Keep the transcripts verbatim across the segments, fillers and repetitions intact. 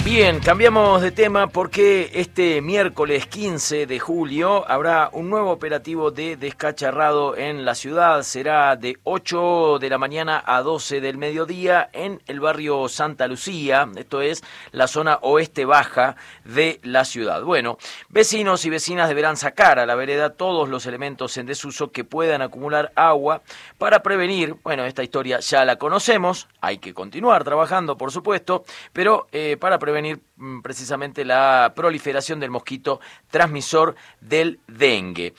Bien, cambiamos de tema porque este miércoles quince de julio habrá un nuevo operativo de descacharrado en la ciudad. Será de ocho de la mañana a doce del mediodía en el barrio Santa Lucía, esto es la zona oeste baja de la ciudad. Bueno, vecinos y vecinas deberán sacar a la vereda todos los elementos en desuso que puedan acumular agua para prevenir, bueno, esta historia ya la conocemos, hay que continuar trabajando, por supuesto, pero eh, para prevenir precisamente la proliferación del mosquito transmisor del dengue.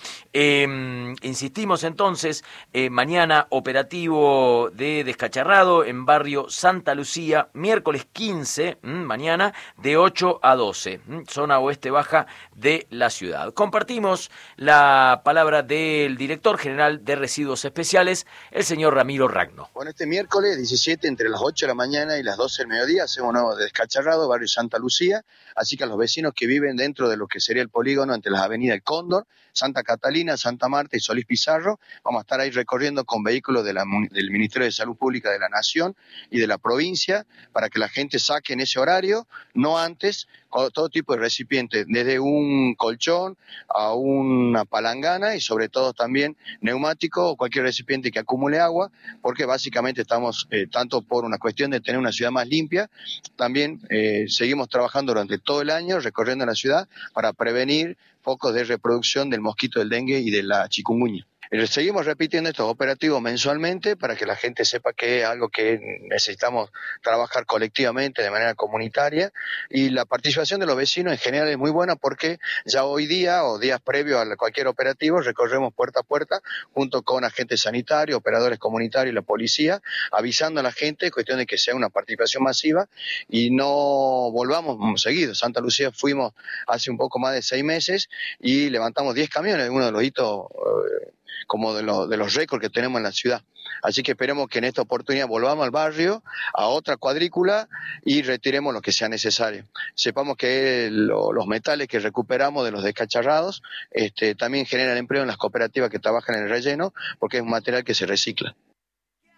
Eh, insistimos entonces, eh, mañana operativo de descacharrado en barrio Santa Lucía, miércoles quince, mmm, mañana de ocho a doce, mmm, zona oeste baja de la ciudad. Compartimos la palabra del director general de Residuos Especiales, el señor Ramiro Ragno. Bueno, este miércoles diecisiete, entre las ocho de la mañana y las doce del mediodía, hacemos un nuevo descacharrado, barrio Santa Lucía, así que a los vecinos que viven dentro de lo que sería el polígono entre las avenidas El Cóndor, Santa Catalina, Santa Marta y Solís Pizarro, vamos a estar ahí recorriendo con vehículos de la, del Ministerio de Salud Pública de la Nación y de la provincia para que la gente saque en ese horario, no antes, todo tipo de recipientes, desde un colchón a una palangana y sobre todo también neumático o cualquier recipiente que acumule agua, porque básicamente estamos, eh, tanto por una cuestión de tener una ciudad más limpia, también eh, seguimos trabajando durante todo el año recorriendo la ciudad para prevenir focos de reproducción del mosquito del dengue y de la chikungunya. Seguimos repitiendo estos operativos mensualmente para que la gente sepa que es algo que necesitamos trabajar colectivamente de manera comunitaria, y la participación de los vecinos en general es muy buena porque ya hoy día o días previos a cualquier operativo recorremos puerta a puerta junto con agentes sanitarios, operadores comunitarios y la policía, avisando a la gente, cuestión de que sea una participación masiva y no volvamos seguido. Santa Lucía fuimos hace un poco más de seis meses y levantamos diez camiones, uno de los hitos eh, como de, lo, de los récords que tenemos en la ciudad. Así que esperemos que en esta oportunidad volvamos al barrio, a otra cuadrícula y retiremos lo que sea necesario. Sepamos que lo, los metales que recuperamos de los descacharrados este, también generan empleo en las cooperativas que trabajan en el relleno, porque es un material que se recicla.